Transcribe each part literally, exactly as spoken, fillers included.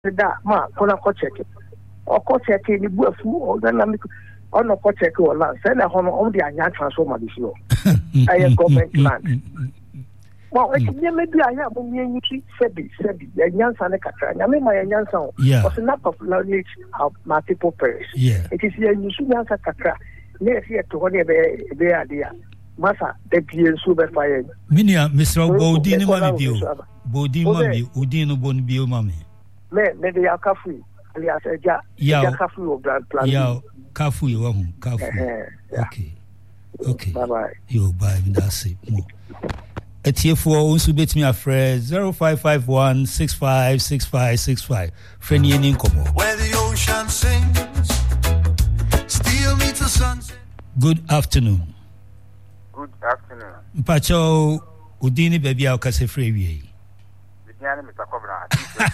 da ma kona ko check o ko check ni buafu o na na o no ko check o land say na ho no o de anya transformer bi so aye government land well it me maybe anya bo me nyi sebi sebi ya nyansa ne katra nya me ma ya nyansa o yeah. not of knowledge of multiple pairs yeah. it is ya nyi su nyansa katra ne e to ho ne be be adia masa de bien so be fire minia Mister Bodi ni ma bio Bodi ma bi odi no bon bio ma me me me de akafu alias eja eja kafu o brand plan ya kafu yo hu kafu okay okay bye bye yo bye that's it mo etiefo onsu betimi afre zero five five one six five six five six five freni eni nkomo where the ocean sings still meets the sunset. Good afternoon. Good afternoon. Mpacho udini baby a okase free wi. Bidiane Mister Kobra.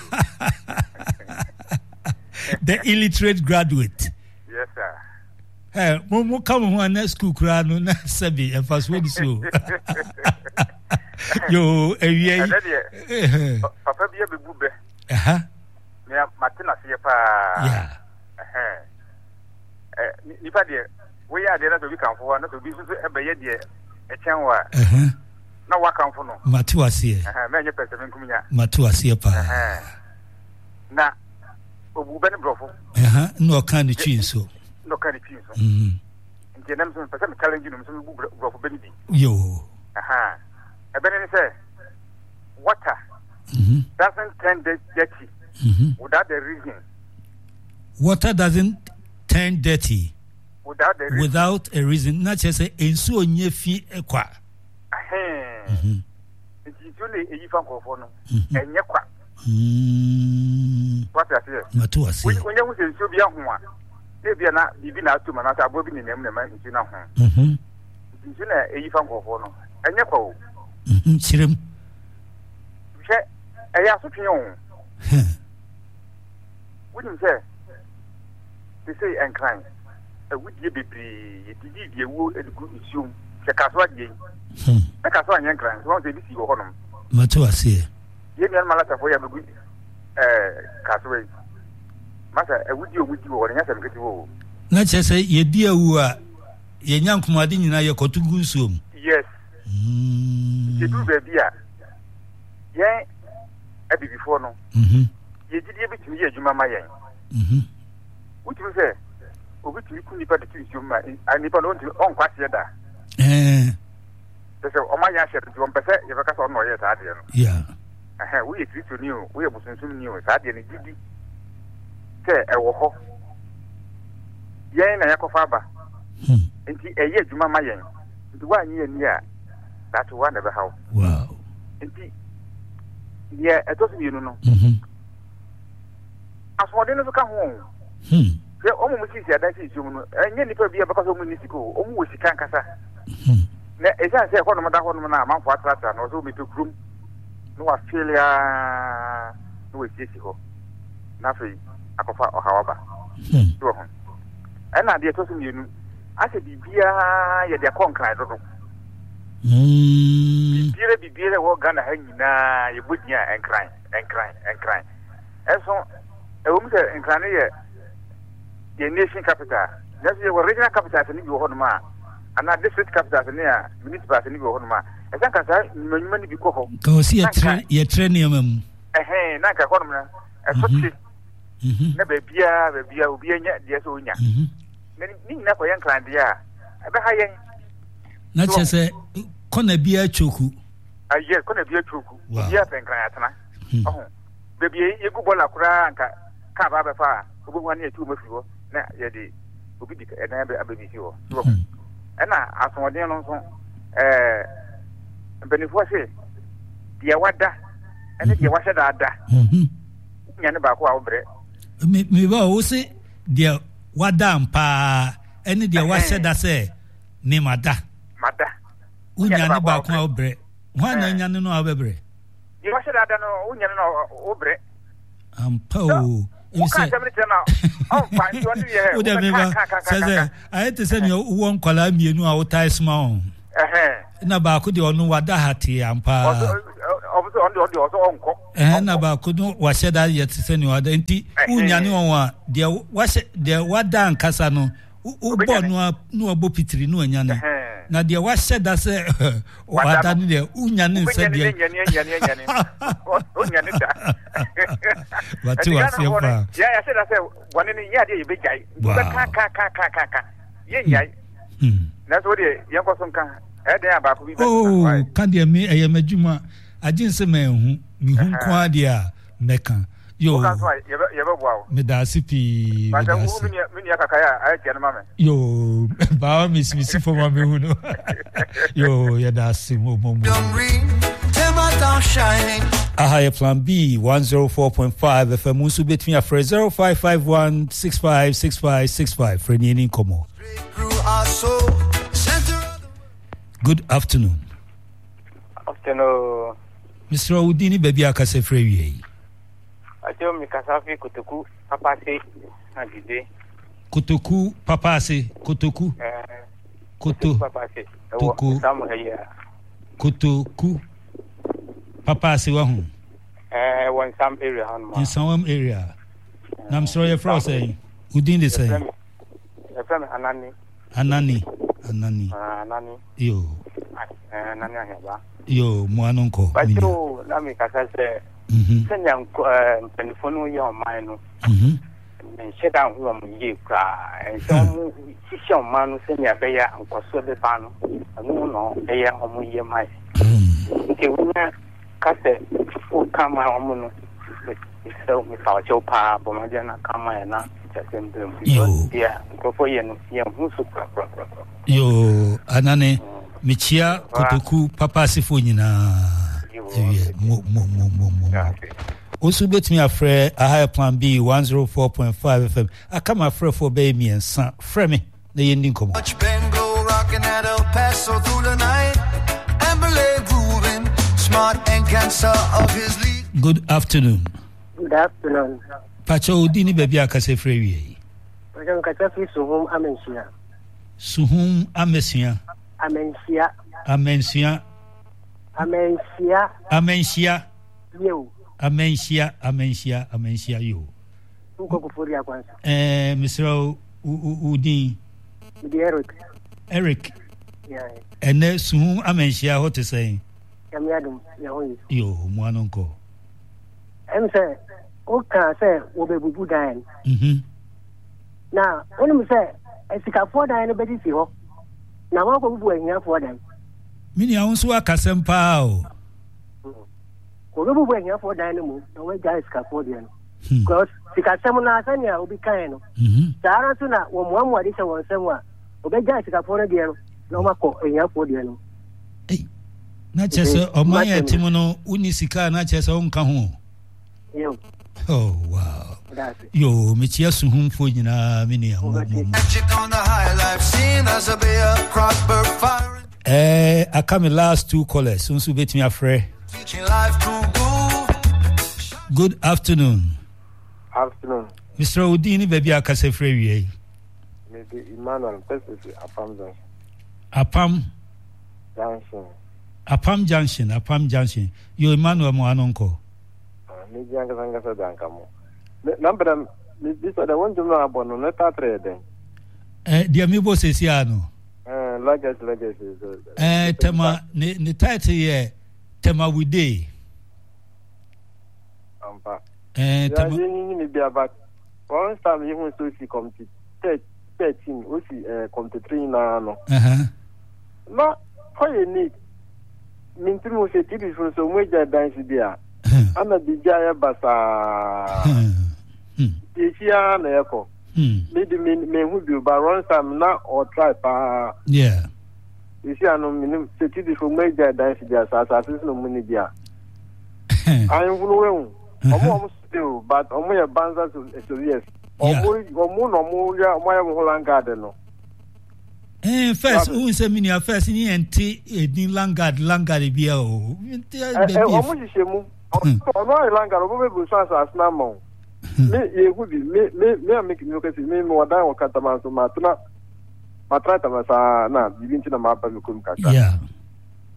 The illiterate graduate. Yes sir. Hey, mo mo come ho na school kra no na sabi e fast way so. Yo ewie. Papa bia bebu be. Aha. Me matina se pa. Yeah. Eh. Eh nipa de we ya de na to bi kanfo na to bi so e be ye de e chen wa. Eh. Na wa kanfo no. Matu ase. Eh me nye pese nkumnya. Matu ase pa. Eh. Na obu be ne brofo. Eh no kan de twin so. No kan de twin so. Mhm. Nti na me so pese me challenge no me so bu brofo be ni bi. Yo. Aha. Ebene say water mm-hmm. doesn't turn dirty mm-hmm. without the reason. Water doesn't turn dirty without the reason. Without a reason. Not just say ensu onye fi ekwa. Eh. Mhm. Nti tole eyi fa nkofo no enye kwa. Mm. What you say? Matu ase. Onye hu se nsu bia ho a. E bia na bibi na atuma na abo bi nem na ma nsu na ho. Mhm. Nti na eyi fa nkofo no enye kwa o. Mhm. Chirem. Che eya so twen o. Wouldn't say they say and crime. A would ye be ye did ye wood and good issue. The castle ye. A castle and crime. Won't they be your honor? Matu ase. Ye me malata for your good castle. Master, a would you with you or anything get you. Not just say ye dear who are ye young commodity na ye kotugu sum. Yes. Mm. You do baby. Yeah, a bit before no. Mhm. Ye did ye between ye, Juma Mayan. Mhm. What you say? Which you couldn't put the two, I never know to on quite yet. Eh. They say, oh my gosh, you want to say, you have a castle no yet, Adrian. Yeah. I we treat you new, we have some news, Adrian, did say, I will hope. Yea, and a Yakofaba. And a year, Juma Mayan. The one year near. That's one of the house. Wow. Indeed. Yeah, it doesn't you know. Mhm. As for dinner to come home. Hmm. The almost is that is you know, and any people because of municipal, almost you can't cassa. Hmm. As I say, one of the one man for that, and also me to groom. No Australia, no is Jessico. Nothing, I can find however. Hmm. And I did told you, I said, be beer, you're conquer, I don't know. Mm. Beer, be beer, walk gonna hang na, you would yeah, and crying, and crying, and crying. And so, a woman said, and crying here, the nation capital. That's your original capital, and you hold ma, and not district capital, near municipal, and you hold ma. I think I said, many people go see a train, your training. A hand, like a corner, a foot. Never beer, beer, will be a dear so young. Many never young client, yeah. A high not just a corner beer choku. A year couldn't be a true. Yes, and Clayatana. Oh, baby, you go bola crank, can't have a fire. Who one year two months ago, now, yet, who be and have a baby. And now, as one day on some, eh, Benifosse, dear what that, and if you wash it at that, and about our bread. Me will say, dear, what damn pa, any dear what said I say, name Mada. Mada. Unyani back our bread. One and you know our bread. You wash it at an onion or bread. Um, po. You say, oh, fine, you want to hear. Says, I had to send you one column, you know, our tie small. Eh, Nabaku, you know what that had, and pa. so on the on the also onko eh na ba ko no wa sheda yet se ni wada nti unya ne won a de wa de wada nkasa no u bo no no bo pitiri no anya ne na de wa sheda se wada ne de unya ne se de nya nya nya nya nya unya ne da wa ti wa se fa ya ya sheda se wane ne ya de ye bejai ka ka ka ka ka ka ye nyai hmm na so de yanko son kan e de aba ko bi oh kan de me eye majuma agin se me hu mi hu kwa de a meka yo me da sipi ba da hu mi mi ya kaka ya ai tian mama yo ba mi mi si fo ma me hu no yo ya da si mo mo mo aha ya plan B one oh four point five F M so between afre zero five five one six five six five six five for any in komo. Good afternoon. Afternoon. Mister Udini baby akase frewie. Ajo mi kasafi kutuku papase agide. Kutuku papase kutuku. Eh. Kutu papase. Kutu. Kutuku papase wa hu. Eh one some area han ma. In some area. Na I'm sorry for saying. Udini say. Efrem Anani. Anani. Anani. Ah Anani. Yo. Eh Anani aheba. Yo mwanonko. Bacho na mi kasa se. Mhm. Senya eh telephone yo man no. Mhm. Men sheda hu am ye kra. En so mu shisha man no senya be ya nkoso be pa no. Anu no e ya omu ye mai. Mhm. Ke wona kase o kama omu no. So mi fa cho pa bo ma jana kama na. Yo. Yeah, go for you. Yeah, yo anane michia kutuku papa sifo nyina ewie mo mo mo mo mo osu betimi afre a high plan B one oh four point five F M akama afre for be mi ensa frɛ me na yendi nkomo good afternoon. Good afternoon. Pacho Udini baby akase frewie. Pacho kasafi suhum amensia. Suhum amesia. Amensia. Amensia. Amensia. Amensia. Yo. Amensia, amensia, amensia yo. Uko kufuria kwanza. Eh, Mister Udini. Ndi Eric. Eric. Yeah. Ene suhum amensia what to say? Yamiadum ya hoyi. Yo, mwanonko. Em say o ka say wo be bubu dan. Mhm. Na, onu say esika fo dan no bedi si ho. Na wa ko bubu ehia fo dan. Mini awonso akasem pa o. Ko bubu ehia fo dan no mu, na we ga esika fo dan. Because sika sem na asania obi kan no. Mhm. Sara so na wo mo amwade se won sem a, obi ga esika fo no de no, na ma ko ehia fo de no. Eh. Na chese o man ya timu no uni sika na chese o nka ho. Yo. Oh wow. Yo, michia suhum fo nyina mini ya mo. Eh, I come last two callers. So so bet me afre. Good afternoon. Afternoon. Mister Udini baby akase frɛ wie. Maybe Emmanuel Pesisi Apam Junction. Apam Junction. Apam Junction, Apam Junction. Yo Emmanuel mo anonko. Me janga sanga sa danka mo. Number this other one jumla abono na ta trade. Eh dia mi bo sesi ano. Eh legacy legacy. Eh tema ne ne title ye tema we dey. Ampa. Eh tema ya ni ni be about one time you want to see come thirteen o si eh come three na no. Uh-huh. No, how you need minti mo se tiri so so mo ja dance dia. Ana bijaya basa. Hmm. Tia na eko. Hmm. Me di me me hu bi ba run sam na or try pa. Yeah. You see anu me se tiri so mo ja dance dia sa sa so no mo ni dia. Ayin fulu we. Omo omo still but omo ya banza so so yes. Omo omo no mo ya omo ya mo Holland no. Eh first who say mini first ni enti edin Langard Langard bia o. Eh omo sise mu. Ono Langard obo be go so as na mo. Me ye hu bi me me me make me okay me mo dan o kata man so matuna matra ta masa na bibinti na mapa mi kum kaka. Yeah.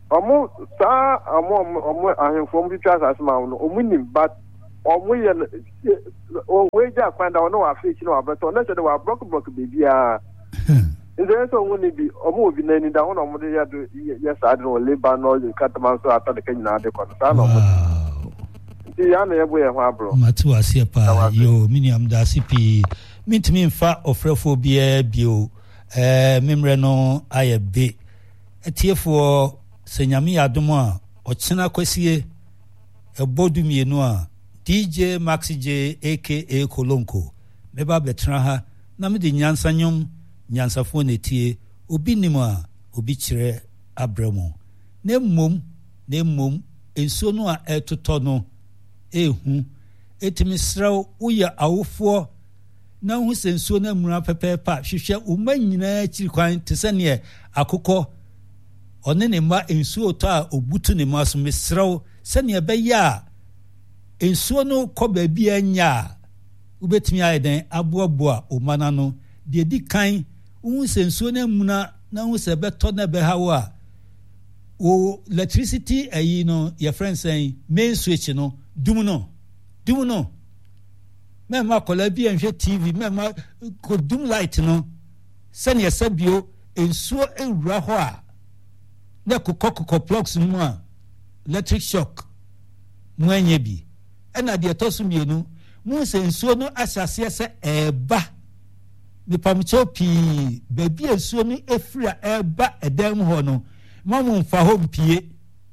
Omo sa omo omo ahemfo bi twa asase ma no omu nim but omo ye o we ja kwanda no wa fake no abeto na se de wa block block baby a nze so woni bi omo obi na ni da wono omo de ya do ya sa de no labor no katama so ata de kanyina de kono sa no omo ti ya na ye bo ye ho abro matu asie pa yo miniam da sipi mintimi mfa ofrefo bia bio eh memre no ayebe etiefo senyame adom a ochena kwasie ebodu mienu a D J Maxi J aka Kolonko meba betra ha na me de nyansa nyom nyansafo netie obi nim a obi kire abramo na mmom na mmom enso no a etoto no ehu etimi sraw uya awofo na hu senso na mura pepepa hwehwe umma nyina akiri kwan tesane akokɔ one ne ma ensuo to a obutu ne ma so mesraw sane be ya ensuo no kɔ ba bi anya ubetimi ayeden aboaboa omana no de di kan hu senso na muna na hu se beto na be hawa o electricity ayi no your friend saying main switch no dum no dum no mema kola bi enhwe T V mema ko dum light no sane yesabio ensuo ewura ho a na kokokoko plugs mu a electric shock mu anya bi ena de tosu mienu mu se ensuo no asase se eba me pamcho pi baby ensuo no efira eba edam ho no mamu mfa ho mpie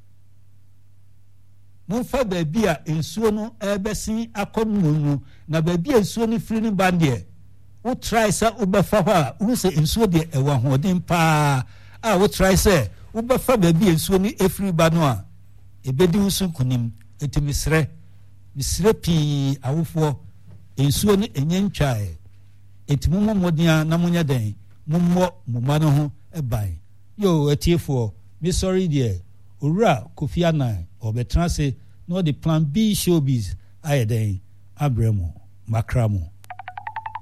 monfa baby a ensuo no ebesin akomu na baby ensuo no firi ni bande wo try sa ubefa ho a wo se ensuo de ewa hoden pa a wo try say ubefa baby ensuo ni efiri ba no a ebedi usun kunim etimisre misre pi awofo ensuo ni enyentwae etimumo modia na munya den mummo muma no ho eban yo etiefo mi sorry there owura Kofi Annan obetra se no the plan B showbiz ayeden abremo makramo